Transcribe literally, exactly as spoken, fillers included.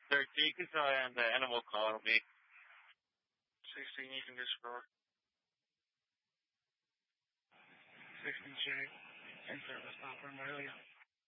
thirteen, because uh, the animal called me. sixteen, you can disregard. sixteen, J. And service stop from earlier.